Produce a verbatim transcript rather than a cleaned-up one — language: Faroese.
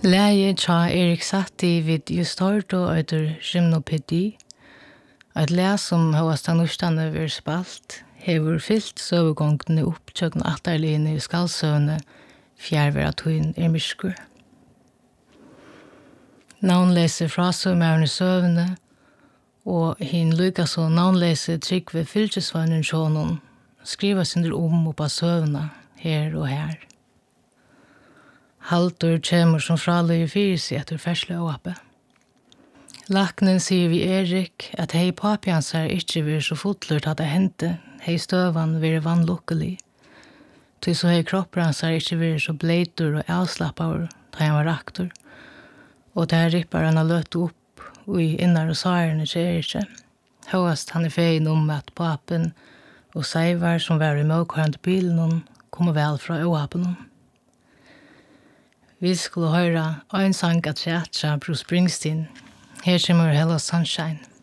Läge tja Erik Satie vid just hørt og øyder gymnopedi. Et læs som høyast av norskene vil spalt, hever fyllt søvegångene opp tjøkken atterligene i skalsøvne, fjærver at hun er myrskur. Navnleser frasøvmærende søvne, og hin lykka så navnleser trygg ved fylkesvannen sjånen, skriva sin om oppa søvna, her og her. Haltur kjemur som fraløy fyrir seg etter fersle åpe. Laknen sier vi Erik at hei papiansar ikkje vir så fotlurt at det hente, hei støvan vir vannlukkelig. Ty så hei kroppransar ikkje vir så bleitur og avslappar da han var raktor. Og der rippar han har løtt opp og i innar og sarene til Erikje. Høyast han er fein om at papen og seivar som var i møkvarande bilen kommer vel fra åapen. Vi skulle høre en sang at Bruce Springsteen. Her kommer Hello Sunshine.